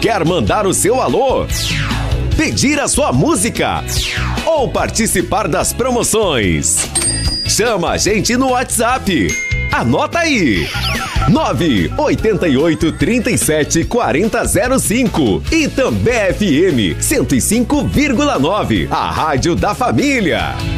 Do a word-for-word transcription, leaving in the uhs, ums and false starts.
Quer mandar o seu alô? Pedir a sua música? Ou participar das promoções? Chama a gente no WhatsApp. Anota aí. nove oito oito, três sete, quatro zero zero cinco. Itambé F M cento e cinco vírgula nove. A rádio da família.